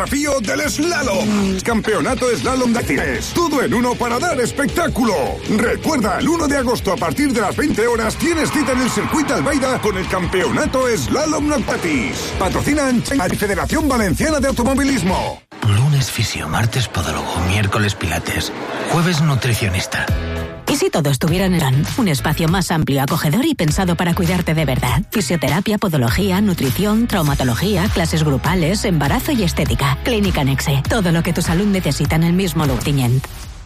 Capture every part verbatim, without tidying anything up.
Desafío del slalom. Campeonato Slalom de Actines. Todo en uno para dar espectáculo. Recuerda, el uno de agosto a partir de las veinte horas tienes cita en el Circuito Albaida con el Campeonato Slalom Noctatis. Patrocinan la Federación Valenciana de Automovilismo. Lunes fisio, martes podólogo, miércoles pilates, jueves nutricionista. ¿Y si todo estuviera en Elan? Un espacio más amplio, acogedor y pensado para cuidarte de verdad. Fisioterapia, podología, nutrición, traumatología, clases grupales, embarazo y estética. Clínica Nexe. Todo lo que tu salud necesita en el mismo Lugartillent.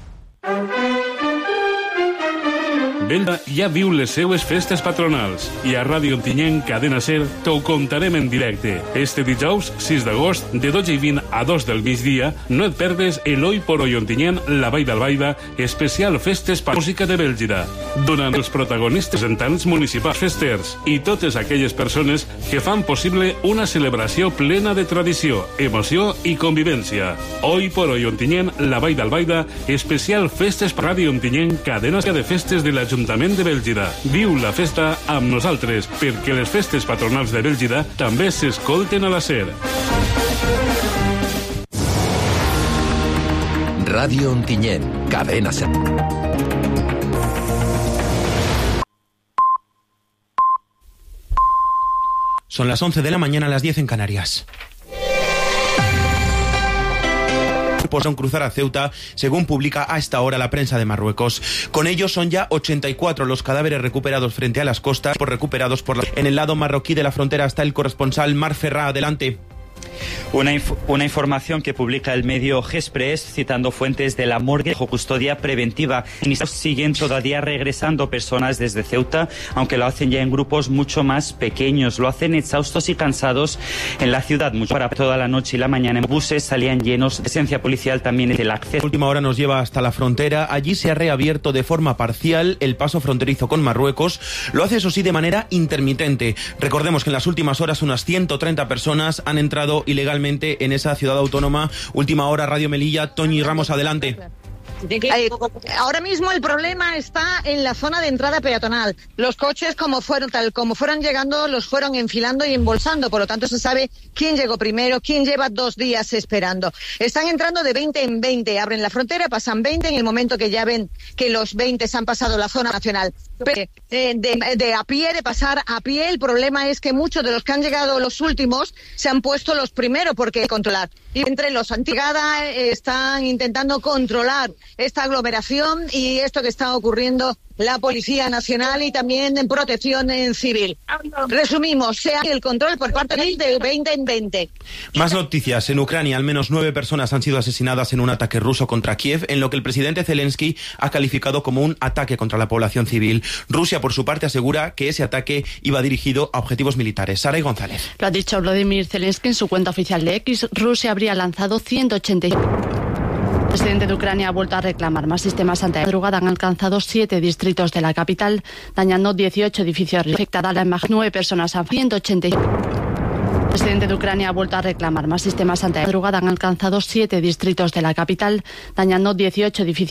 Belda ja viu les seues festes patronals i a Ràdio Ontinyent Cadena Ser t'ho contarem en directe. Este dijous, sis d'agost, de dotze i vint a dos del migdia, no et perdes el Oi por Oi Ontinyent, la Vall d'Albaida, especial festes per música de Bèlgida, donant els protagonistes representants municipals festers i totes aquelles persones que fan possible una celebració plena de tradició, emoció i convivència. Oi por Oi Ontinyent, la Vall d'Albaida, especial festes per Ràdio Ontinyent, cadena de festes de l'Ajuntament de Bèlgida. Viu la festa amb nosaltres, perquè les festes patronals de Bèlgida també s'escolten a la SER. Ràdio Ontinyent, cadena SER. Son las once de la mañana, a las diez en Canarias. Podrán cruzar a Ceuta, según publica a esta hora la prensa de Marruecos. Con ellos son ya ochenta y cuatro los cadáveres recuperados frente a las costas, por recuperados por la... En el lado marroquí de la frontera está el corresponsal Mar Ferrá. Adelante. Una, inf- una información que publica el medio G-Express citando fuentes de la morgue bajo custodia preventiva. Siguen todavía regresando personas desde Ceuta, aunque lo hacen ya en grupos mucho más pequeños. Lo hacen exhaustos y cansados en la ciudad. Mucho para toda la noche y la mañana. En buses salían llenos. Presencia policial también es el acceso. La última hora nos lleva hasta la frontera. Allí se ha reabierto de forma parcial el paso fronterizo con Marruecos. Lo hace, eso sí, de manera intermitente. Recordemos que en las últimas horas unas ciento treinta personas han entrado ilegalmente en esa ciudad autónoma. Última hora, Radio Melilla. Toñi Ramos, adelante. Eh, ahora mismo el problema está en la zona de entrada peatonal. Los coches, como fueron tal como fueron llegando, los fueron enfilando y embolsando. Por lo tanto, se sabe quién llegó primero, quién lleva dos días esperando. Están entrando de veinte en veinte. Abren la frontera, pasan veinte. En el momento que ya ven que los veinte se han pasado la zona nacional eh, de, de a pie, de pasar a pie, el problema es que muchos de los que han llegado los últimos se han puesto los primeros porque controlar. Y entre los antigada eh, están intentando controlar esta aglomeración y esto que está ocurriendo la Policía Nacional y también en Protección Civil. Resumimos, sea el control por parte de veinte en veinte. Más noticias. En Ucrania, al menos nueve personas han sido asesinadas en un ataque ruso contra Kiev, en lo que el presidente Zelensky ha calificado como un ataque contra la población civil. Rusia, por su parte, asegura que ese ataque iba dirigido a objetivos militares. Saray González. Lo ha dicho Vladimir Zelensky en su cuenta oficial de X. Rusia habría lanzado ciento ochenta y... El presidente de Ucrania ha vuelto a reclamar más sistemas ante la madrugada. Han alcanzado siete distritos de la capital, dañando dieciocho edificios. Afectada la imagen, nueve personas a ciento ochenta. El presidente de Ucrania ha vuelto a reclamar más sistemas ante la madrugada. Han alcanzado siete distritos de la capital, dañando dieciocho edificios.